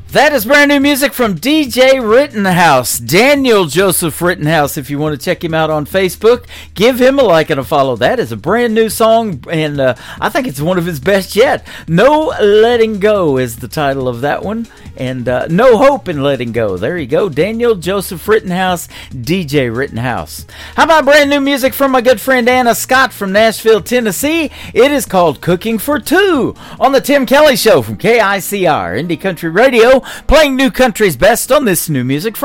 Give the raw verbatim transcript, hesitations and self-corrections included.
That is brand new music from D J Rittenhouse, Daniel Joseph Rittenhouse. If you want to check him out on Facebook, give him a like and a follow. That is a brand new song, and uh, I think it's one of his best yet. No Letting Go is the title of that one, and uh, No Hope in Letting Go. There you go, Daniel Joseph Rittenhouse, D J Rittenhouse. How about brand new music from my good friend Anna Scott from Nashville, Tennessee? It is called Cooking for Two on the Tim Kelly Show from K I C R, Indie Country Radio, playing new country's best on this new music from